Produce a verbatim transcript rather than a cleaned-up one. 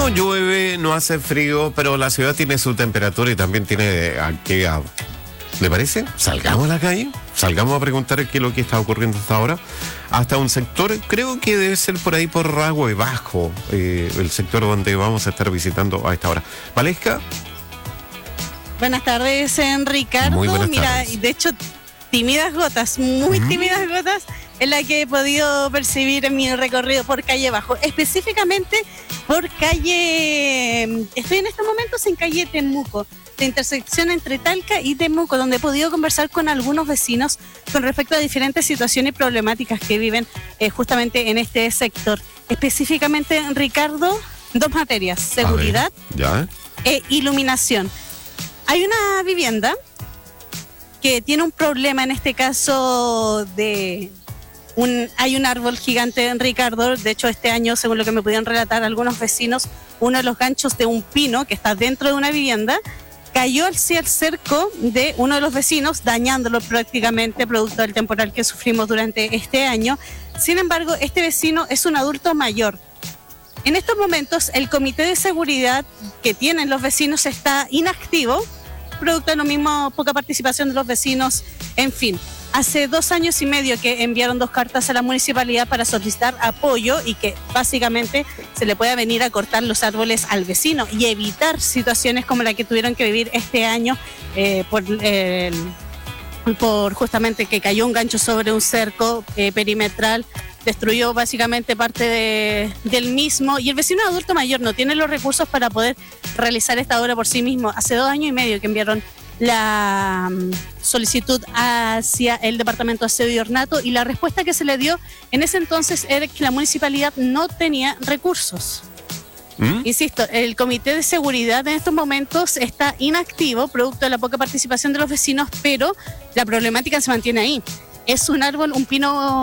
No llueve, no hace frío, pero la ciudad tiene su temperatura y también tiene actividad. ¿Le parece? Salgamos a la calle, salgamos a preguntar qué es lo que está ocurriendo hasta ahora. Hasta un sector, creo que debe ser por ahí por Ragüe Bajo, eh, el sector donde vamos a estar visitando a esta hora. Valesca. Buenas tardes, Ricardo. Muy buenas Mira, tardes. de hecho, tímidas gotas, muy Mm. tímidas gotas, es la que he podido percibir en mi recorrido por calle Bajo, específicamente por calle, estoy en estos momentos en calle Temuco, la intersección entre Talca y Temuco, donde he podido conversar con algunos vecinos con respecto a diferentes situaciones y problemáticas que viven eh, justamente en este sector. Específicamente, Ricardo, dos materias, seguridad Ya. e iluminación. Hay una vivienda que tiene un problema, en este caso de un, hay un árbol gigante, en Ricardo. De hecho, este año, según lo que me pudieron relatar algunos vecinos, uno de los ganchos de un pino que está dentro de una vivienda cayó hacia el cerco de uno de los vecinos, dañándolo prácticamente, producto del temporal que sufrimos durante este año. Sin embargo, este vecino es un adulto mayor. En estos momentos, el comité de seguridad que tienen los vecinos está inactivo, producto de lo mismo, poca participación de los vecinos, en fin. Hace dos años y medio que enviaron dos cartas a la municipalidad para solicitar apoyo y que básicamente se le pueda venir a cortar los árboles al vecino y evitar situaciones como la que tuvieron que vivir este año eh, por, eh, por justamente que cayó un gancho sobre un cerco eh, perimetral, destruyó básicamente parte de, del mismo, y el vecino adulto mayor no tiene los recursos para poder realizar esta obra por sí mismo. Hace dos años y medio que enviaron la um, solicitud hacia el Departamento de Aseo y Ornato, y la respuesta que se le dio en ese entonces era que la municipalidad no tenía recursos. ¿Mm? Insisto, el comité de seguridad en estos momentos está inactivo, producto de la poca participación de los vecinos, pero la problemática se mantiene ahí. Es un árbol, un pino